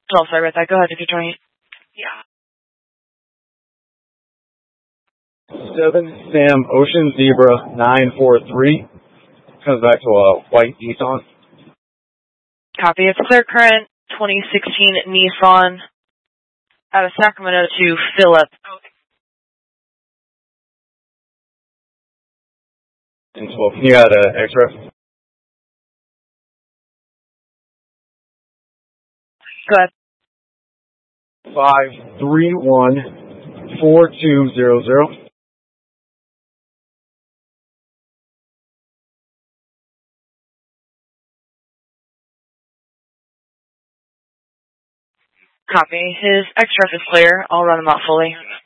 Oh, sorry about that. Go ahead if you're trying. Yeah. 7 Sam Ocean Zebra 943 comes back to a white Nissan. Copy. It's clear current 2016 Nissan out of Sacramento to Phillip. Okay. And 12. Can you add an extra? Go ahead. 531-4200. Copy. His extra is clear. I'll run him out fully.